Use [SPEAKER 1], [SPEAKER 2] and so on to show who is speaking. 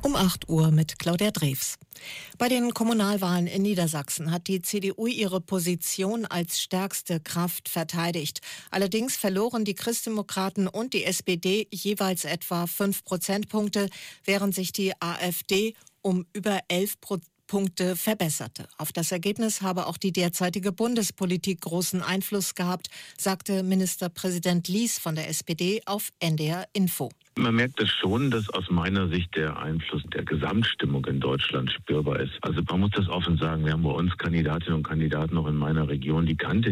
[SPEAKER 1] Um 8 Uhr mit Claudia Drews. Bei den Kommunalwahlen in Niedersachsen hat die CDU ihre Position als stärkste Kraft verteidigt. Allerdings verloren die Christdemokraten und die SPD jeweils etwa 5 Prozentpunkte, während sich die AfD um über 11 Punkte verbesserte. Auf das Ergebnis habe auch die derzeitige Bundespolitik großen Einfluss gehabt, sagte Ministerpräsident Lies von der SPD auf NDR Info.
[SPEAKER 2] Man merkt es schon, dass aus meiner Sicht der Einfluss der Gesamtstimmung in Deutschland spürbar ist. Also man muss das offen sagen, wir haben bei uns Kandidatinnen und Kandidaten noch in meiner Region, die kannte